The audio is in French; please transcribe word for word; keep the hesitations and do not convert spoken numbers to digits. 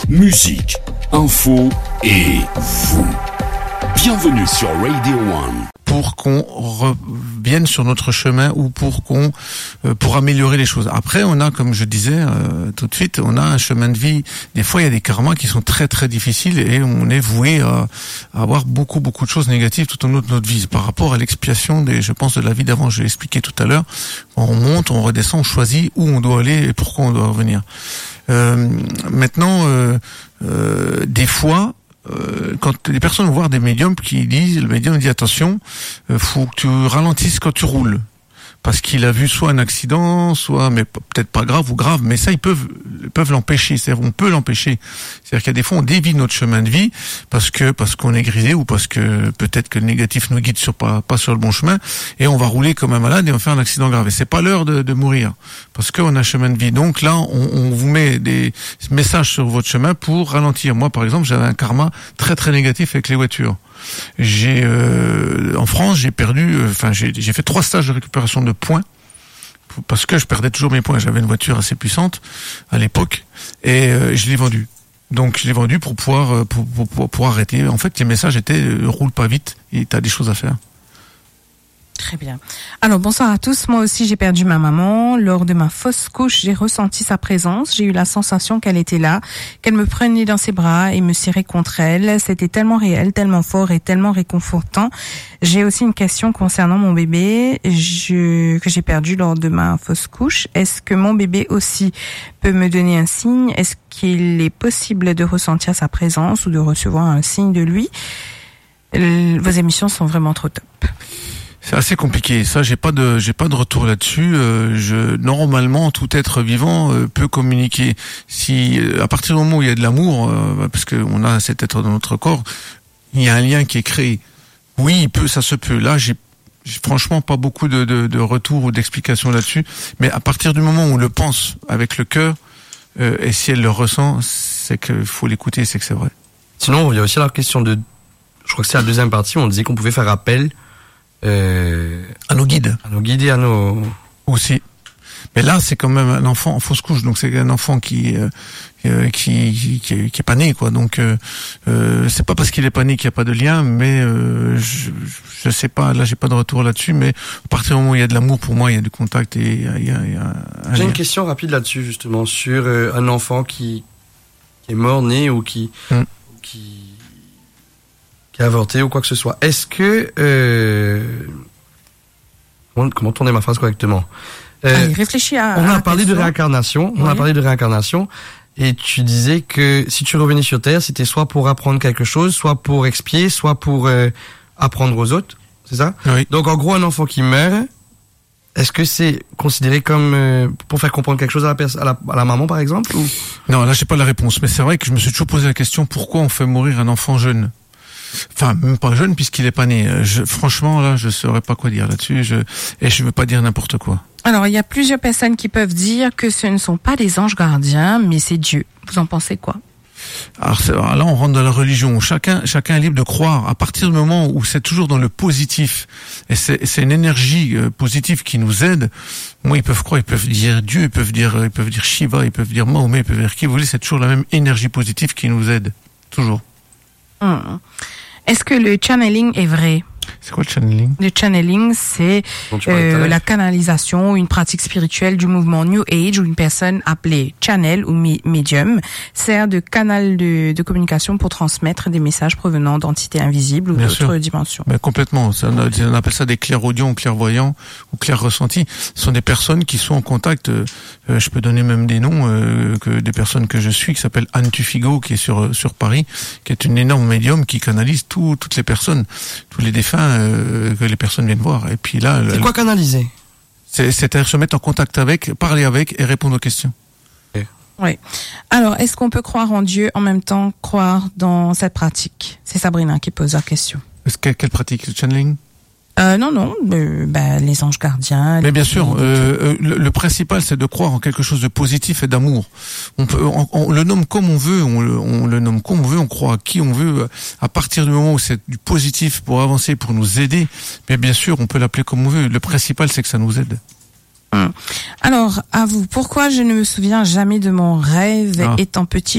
musique, info et vous. Bienvenue sur Radio One. Pour qu'on revienne sur notre chemin ou pour qu'on euh, pour améliorer les choses. Après, on a, comme je disais euh, tout de suite, on a un chemin de vie. Des fois, il y a des karmas qui sont très très difficiles et on est voué à, à avoir beaucoup beaucoup de choses négatives tout au long de notre vie. Par rapport à l'expiation des, je pense, de la vie d'avant, je l'ai expliqué tout à l'heure. On monte, on redescend, on choisit où on doit aller et pourquoi on doit revenir. Euh, maintenant, euh, euh, des fois. Euh, quand les personnes vont voir des médiums qui disent, le médium dit attention, euh, faut que tu ralentisses quand tu roules. Parce qu'il a vu soit un accident, soit, mais peut-être pas grave ou grave, mais ça, ils peuvent, ils peuvent l'empêcher. C'est-à-dire, on peut l'empêcher. C'est-à-dire qu'il y a des fois, on dévie notre chemin de vie parce que, parce qu'on est grisé ou parce que peut-être que le négatif nous guide sur pas, pas sur le bon chemin et on va rouler comme un malade et on va faire un accident grave. Et c'est pas l'heure de, de mourir parce qu'on a un chemin de vie. Donc là, on, on vous met des messages sur votre chemin pour ralentir. Moi, par exemple, j'avais un karma très très négatif avec les voitures. J'ai euh, en France, j'ai perdu, enfin euh, j'ai, j'ai fait trois stages de récupération de points parce que je perdais toujours mes points. J'avais une voiture assez puissante à l'époque et euh, je l'ai vendue. Donc je l'ai vendue pour pouvoir pour, pour, pour, pour arrêter. En fait, les messages étaient euh, roule pas vite et t'as des choses à faire. Très bien. Alors, bonsoir à tous. Moi aussi, j'ai perdu ma maman. Lors de ma fausse couche, j'ai ressenti sa présence. J'ai eu la sensation qu'elle était là, qu'elle me prenait dans ses bras et me serrait contre elle. C'était tellement réel, tellement fort et tellement réconfortant. J'ai aussi une question concernant mon bébé je, que j'ai perdu lors de ma fausse couche. Est-ce que mon bébé aussi peut me donner un signe? Est-ce qu'il est possible de ressentir sa présence ou de recevoir un signe de lui? Vos émissions sont vraiment trop top. C'est assez compliqué. Ça, j'ai pas de, j'ai pas de retour là-dessus. Euh, je, normalement, tout être vivant euh, peut communiquer. Si, euh, à partir du moment où il y a de l'amour, euh, parce que on a cet être dans notre corps, il y a un lien qui est créé. Oui, il peut, ça se peut. Là, j'ai, j'ai franchement pas beaucoup de, de, de retours ou d'explications là-dessus. Mais à partir du moment où on le pense avec le cœur, euh, et si elle le ressent, c'est qu'il faut l'écouter, c'est que c'est vrai. Sinon, il y a aussi la question de, je crois que c'est la deuxième partie, on disait qu'on pouvait faire appel. Euh, à nos guides. À nos guides et à nos... Aussi. Mais là, c'est quand même un enfant en fausse couche, donc c'est un enfant qui euh, qui, qui, qui, qui est pas né, quoi. Donc, euh, euh, c'est pas parce qu'il est pas né qu'il y a pas de lien, mais euh, je, je sais pas, là, j'ai pas de retour là-dessus, mais à partir du moment où il y a de l'amour, pour moi, il y a du contact et il y a, il y a, il y a un J'ai lien. une question rapide là-dessus, justement, sur euh, un enfant qui, qui est mort, né, ou qui... Hum. qui qui a avorté ou quoi que ce soit. Est-ce que... Euh... Comment tourner ma phrase correctement euh, Allez, réfléchis à... On à a parlé de réincarnation, on oui. a parlé de réincarnation, et tu disais que si tu revenais sur Terre, c'était soit pour apprendre quelque chose, soit pour expier, soit pour euh, apprendre aux autres, c'est ça? Oui. Donc en gros, un enfant qui meurt, est-ce que c'est considéré comme euh, pour faire comprendre quelque chose à la, pers- à la, à la maman, par exemple ou... Non, là, j'ai pas la réponse, mais c'est vrai que je me suis toujours posé la question, pourquoi on fait mourir un enfant jeune? Enfin, même pas jeune puisqu'il est pas né. Je, franchement, là, je saurais pas quoi dire là-dessus. Je, et je veux pas dire n'importe quoi. Alors, il y a plusieurs personnes qui peuvent dire que ce ne sont pas des anges gardiens, mais c'est Dieu. Vous en pensez quoi? Alors, c'est, alors là, on rentre dans la religion. Chacun, chacun est libre de croire. À partir du moment où c'est toujours dans le positif, et c'est, c'est une énergie euh, positive qui nous aide. Moi, ils peuvent croire, ils peuvent dire Dieu, ils peuvent dire, ils peuvent dire Shiva, ils peuvent dire Mahomet, ils peuvent dire qui vous voulez. C'est toujours la même énergie positive qui nous aide. Toujours. Hum. Est-ce que le channeling est vrai? C'est quoi le channeling? Le channeling, c'est euh, la canalisation, une pratique spirituelle du mouvement New Age où une personne appelée channel ou mi- medium sert de canal de, de communication pour transmettre des messages provenant d'entités invisibles ou Bien d'autres sûr. dimensions. Mais complètement. Ça, on appelle ça des clairaudients ou clairvoyants ou clairressentis. Ce sont des personnes qui sont en contact. Euh, je peux donner même des noms euh, que des personnes que je suis, qui s'appelle Anne Tufigo, qui est sur sur Paris, qui est une énorme médium qui canalise tout, toutes les personnes, tous les défunts. Euh, que les personnes viennent voir. Et puis là, c'est quoi canaliser? C'est, c'est-à-dire se mettre en contact avec, parler avec et répondre aux questions. Okay. Oui. Alors, est-ce qu'on peut croire en Dieu en même temps croire dans cette pratique? C'est Sabrina qui pose la question. Est-ce que, quelle pratique? Le channeling? Euh, non, non, euh, bah, les anges gardiens. Mais bien sûr, euh, le, le principal, c'est de croire en quelque chose de positif et d'amour. On peut, on, on le nomme comme on veut, on le, on le nomme comme on veut, on croit à qui on veut. À partir du moment où c'est du positif pour avancer, pour nous aider, mais bien sûr, on peut l'appeler comme on veut. Le principal, c'est que ça nous aide. Hum. Alors, à vous, pourquoi je ne me souviens jamais de mon rêve ah. étant petit?